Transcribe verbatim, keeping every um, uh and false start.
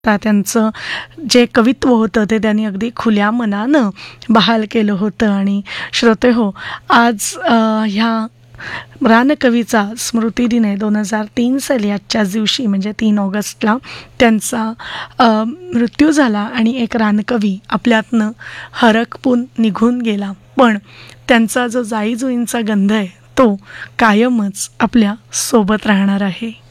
ता त्यांचं जे कवित्व होतं ते त्यांनी अगदी खुल्या मनानं बहाल केलं होतं. आणि श्रोते हो, आज अ, ह्या रानकवीचा स्मृतिदिन आहे. दोन हजार तीन साली आजच्याच दिवशी म्हणजे तीन ऑगस्टला त्यांचा अ, मृत्यू झाला आणि एक रानकवी आपल्यातनं हरकपून निघून गेला. पण त्यांचा जो जाईजुईंचा गंध आहे तो कायमच आपल्या सोबत राहणार आहे.